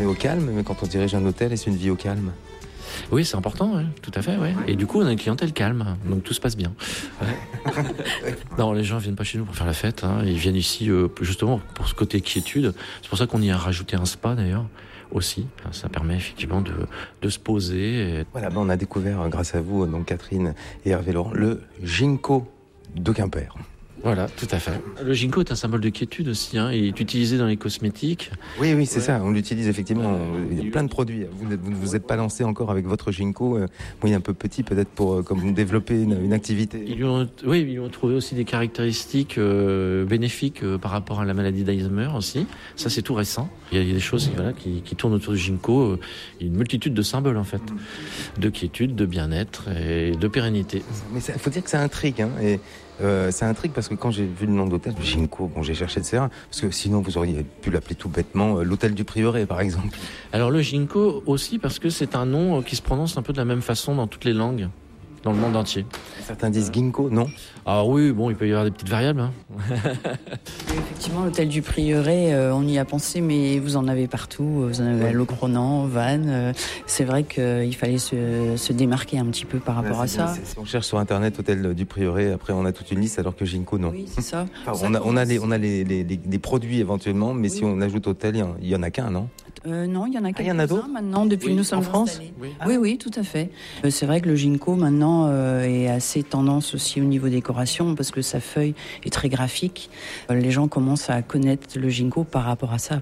est au calme, mais quand on dirige un hôtel, est-ce une vie au calme ? Oui, c'est important, ouais, tout à fait. Ouais. Et du coup, on a une clientèle calme, donc tout se passe bien. Non, les gens viennent pas chez nous pour faire la fête. Ils viennent ici justement pour ce côté quiétude. C'est pour ça qu'on y a rajouté un spa d'ailleurs aussi. Ça permet effectivement de se poser. Voilà, on a découvert grâce à vous, donc Catherine et Hervé Laurent, le Ginkgo de Quimper. Voilà, tout à fait. Le ginkgo est un symbole de quiétude aussi. Il est utilisé dans les cosmétiques. Oui, c'est ça. On l'utilise effectivement. Il y a plein de produits. Vous ne vous êtes pas lancé encore avec votre ginkgo. Il est un peu petit peut-être pour comme développer une activité. Ils ont trouvé aussi des caractéristiques bénéfiques par rapport à la maladie d'Alzheimer aussi. Ça, c'est tout récent. Il y a des choses qui tournent autour du ginkgo. Il y a une multitude de symboles en fait, de quiétude, de bien-être et de pérennité. Mais il faut dire que ça intrigue. Ça intrigue parce que quand j'ai vu le nom d'hôtel, Ginkgo, j'ai cherché de ça, parce que sinon vous auriez pu l'appeler tout bêtement l'hôtel du Prieuré par exemple. Alors le Ginkgo aussi parce que c'est un nom qui se prononce un peu de la même façon dans toutes les langues, dans le monde entier. Certains disent Ginkgo, non ? Ah oui, il peut y avoir des petites variables. Effectivement, l'hôtel du Prieuré, on y a pensé, mais vous en avez partout. Vous en avez à Locronan, Vannes. C'est vrai qu'il fallait se démarquer un petit peu par rapport à ça. Si on cherche sur Internet hôtel du Prieuré, après on a toute une liste, alors que Ginkgo, non. Oui, c'est ça. On a des produits éventuellement, mais si on ajoute hôtel, il y en a qu'un, non ? Non, il y en a quelques-uns. Il y en a d'autres maintenant depuis que nous sommes en France. Oui, tout à fait. C'est vrai que le ginkgo maintenant est assez tendance aussi au niveau décoration parce que sa feuille est très graphique. Les gens commencent à connaître le ginkgo par rapport à ça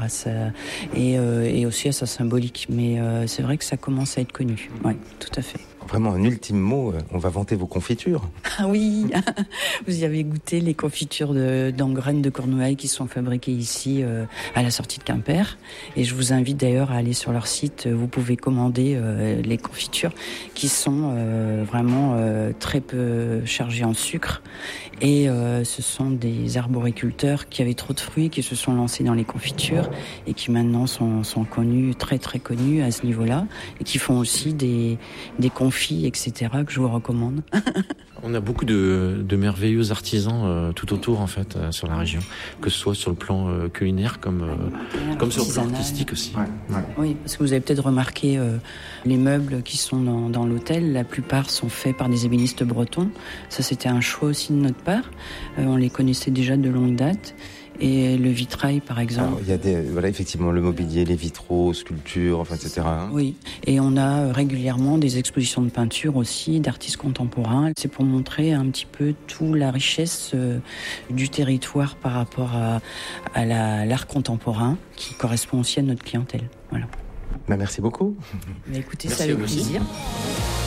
et aussi à sa symbolique. Mais c'est vrai que ça commence à être connu. Oui, tout à fait. Vraiment un ultime mot, on va vanter vos confitures. Ah oui, vous y avez goûté les confitures d'engraines de Cornouailles qui sont fabriquées ici à la sortie de Quimper. Et je vous invite d'ailleurs à aller sur leur site. Vous pouvez commander les confitures qui sont vraiment très peu chargées en sucre. Et ce sont des arboriculteurs qui avaient trop de fruits, qui se sont lancés dans les confitures et qui maintenant sont connus, très très connus à ce niveau-là. Et qui font aussi des confits, etc., que je vous recommande. On a beaucoup de merveilleux artisans tout autour, en fait, sur la région. Que ce soit sur le plan culinaire, comme sur le plan artistique aussi. Ouais. Oui, parce que vous avez peut-être remarqué les meubles qui sont dans l'hôtel, la plupart sont faits par des ébénistes bretons. Ça, c'était un choix aussi de notre part. On les connaissait déjà de longue date. Et le vitrail, par exemple. Alors, il y a effectivement le mobilier, les vitraux, sculptures, etc. Oui, et on a régulièrement des expositions de peinture aussi, d'artistes contemporains. C'est pour montrer un petit peu toute la richesse du territoire par rapport à l'art contemporain qui correspond aussi à notre clientèle. Voilà. Merci beaucoup. Mais écoutez, ça avec plaisir.